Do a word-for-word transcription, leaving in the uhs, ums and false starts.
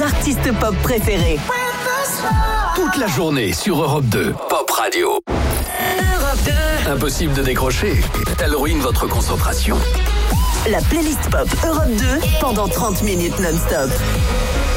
artistes pop préférés. Toute la journée sur Europe deux. Pop Radio. Europe deux. Impossible de décrocher. Elle ruine votre concentration. La playlist pop Europe deux pendant trente minutes non-stop.